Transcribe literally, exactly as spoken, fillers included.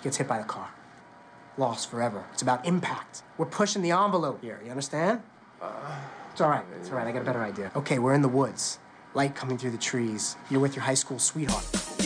She gets hit by the car. Lost forever. It's about impact. We're pushing the envelope here, you understand? Uh, it's all right, it's all right, I got a better idea. Okay, we're in the woods. Light coming through the trees. You're with your high school sweetheart.